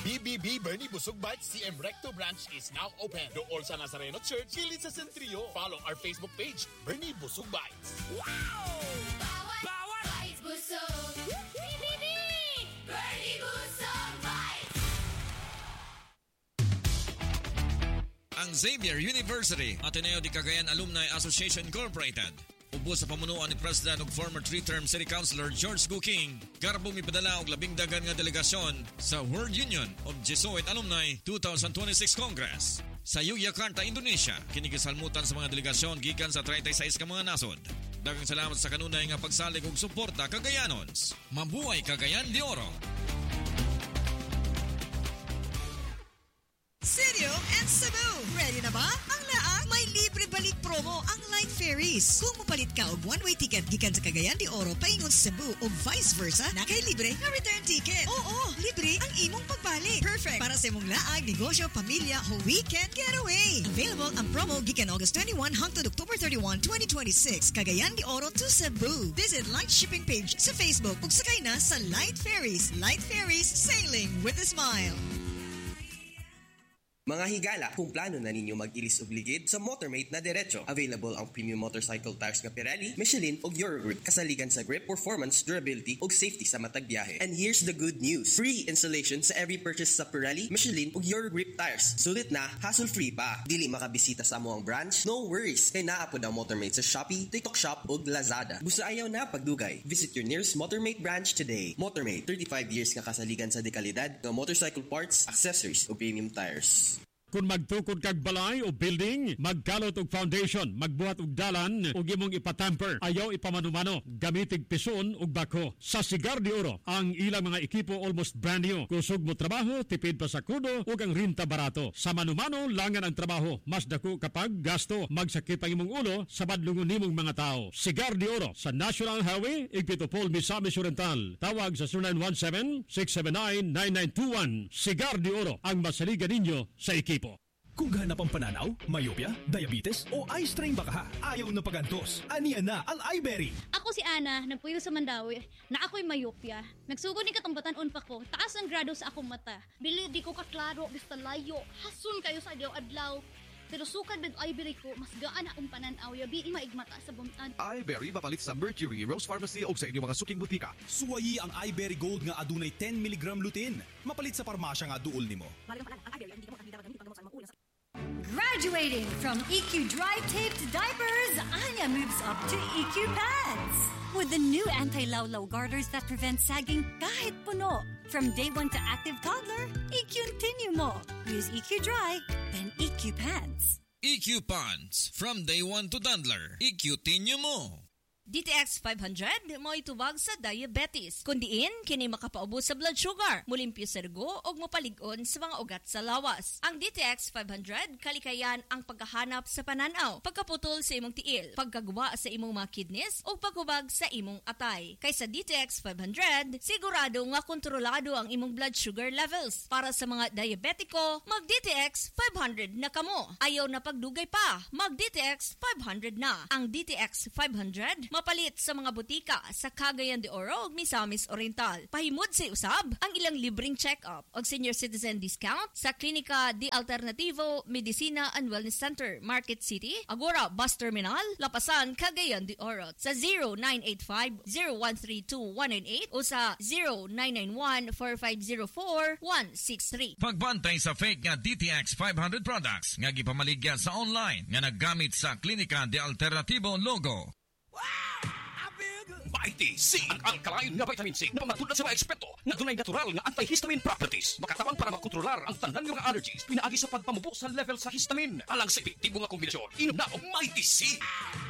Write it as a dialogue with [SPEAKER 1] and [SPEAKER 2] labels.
[SPEAKER 1] BBB Bernie Busog Bites CM Recto branch is now open. Dool sa Nazareno Church, kilid sa Centrio. Follow our Facebook page, Bernie Busog Bites.
[SPEAKER 2] Wow! Bawat bites busog! BBB! Bernie Busog Bites!
[SPEAKER 3] Ang Xavier University Ateneo de Cagayan Alumni Association Incorporated ubos sa pamunuan ni President ug former 3-term City Councilor George Guking, garbong ipadala og labing dagan nga delegasyon sa World Union of Jesuit Alumni 2026 Congress sa Yogyakarta, Indonesia. Kini gisalmutan sa mga delegasyon gikan sa 36 ka mga nasod. Daghang salamat sa kanunay nga pagsalig og suporta Cagayanons. Mabuhay Cagayan de Oro.
[SPEAKER 4] Sirio and Cebu. Ready na ba? Ang laang may libre balik promo ang Light Ferries. Kung mapalit ka og one-way ticket gikan sa Cagayan de Oro paingon sa Cebu o vice versa, na kay libre nga return ticket. Oo, libre ang imong pagbalik. Perfect para sa imong laag, negosyo, pamilya o weekend getaway. Available ang promo gikan August 21 hangtod October 31, 2026. Cagayan de Oro to Cebu. Visit Light Shipping page sa Facebook ug sakay na sa Light Ferries. Light Ferries, sailing with a smile.
[SPEAKER 5] Mga higala, kung plano na ninyo mag-ilis og ligid sa Motormate na diretso, available ang premium motorcycle tires nga Pirelli, Michelin ug Eurogrip kasaligan sa grip, performance, durability ug safety sa matag biyahe. And here's the good news. Free installation sa every purchase sa Pirelli, Michelin ug Eurogrip tires. Sulit na, hassle-free pa. Dili makabisita sa amuang branch? No worries. Kay naa pod ang Motormate sa Shopee, TikTok Shop ug Lazada. Busa ayaw na pagdugay. Visit your nearest Motormate branch today. Motormate, 35 years nga kasaligan sa dekalidad nga motorcycle parts, accessories ug premium tires.
[SPEAKER 6] Kung magtukod kag balay o building, magkalot og foundation, magbuhat og dalan ug imong ipatamper, ayaw ipamanumano, gamitig pison ug bako. Sa Cigar de Oro, ang ilang mga ekipo almost brand new. Kusog mo trabaho, tipid pa sa kudo ug ang renta barato. Sa manumano langan ang trabaho, mas dako kapag gasto. Magsakit ang imong ulo sa badlungon nimong mga tao. Cigar de Oro sa National Highway, Igpitopol, Misamis Oriental. Tawag sa 0917-679-9921. Cigar de Oro, ang masaligan ninyo sa ekipo.
[SPEAKER 7] Kung ganap ang pananaw, myopia, diabetes o eye strain baka ha, ayaw na pagantos. Aniya na ang iBerry.
[SPEAKER 8] Ako si Ana, nagpuyo sa Mandawi, na ako'y myopia. Nagsugod ni katambatan pa ko, taas ang grado sa akong mata. Bili di ko kaklaro, basta layo, hasun kayo sa adlaw-adlaw. Pero sukad med iBerry ko, mas gaan akong pananaw, yabi maigmata sa bumtad.
[SPEAKER 9] iBerry mapalit sa Mercury, Rose Pharmacy o sa inyong mga suking butika.
[SPEAKER 7] Suwayi ang iBerry Gold nga adunay 10 mg lutein. Mapalit sa parmasya nga duol nimo.
[SPEAKER 2] Graduating from EQ Dry Taped Diapers, Anya moves up to EQ Pads.
[SPEAKER 10] With the new anti-lawlaw garters that prevent sagging kahit puno. From day 1 to active toddler, EQ-continue mo. Use EQ Dry, then EQ Pants.
[SPEAKER 3] EQ Pants. From day 1 to toddler, EQ-continue mo.
[SPEAKER 11] DTX 500 mo itubag sa diabetes. Kundiin, kini makapaubos sa blood sugar, mulimpyo sa dugo o mapaligon sa mga ugat sa lawas. Ang DTX 500, kalikayan ang pagkahanap sa pananaw, pagkaputol sa imong tiil, pagkagawa sa imong mga kidneys o paghubag sa imong atay. Kaysa DTX 500, sigurado nga kontrolado ang imong blood sugar levels. Para sa mga diabetiko, mag DTX 500 na kamo. Ayaw na pagdugay pa, mag DTX 500 na. Ang DTX 500 mapalit sa mga butika sa Cagayan de Oro ug Misamis Oriental. Pahimod sa usab ang ilang libreng check-up ug senior citizen discount sa Klinika de Alternativo Medicina and Wellness Center, Market City, Agora Bus Terminal, Lapasan, Cagayan de Oro sa 0985-0132-198 o sa 0991-4504-163.
[SPEAKER 3] Pagbantay sa fake nga DTX 500 products nga gipamaligya sa online nga naggamit sa Klinika de Alternativo logo.
[SPEAKER 12] Mighty C, ang alkaline nga vitamin C na pangatulan sa mga eksperto na dunay natural nga antihistamine properties. Makatabang para makontrolar ang tanan nga allergies pinaagi sa pagpamubo sa level sa histamine. Alang sa epektibo nga kombinasyon, inom na og Mighty C.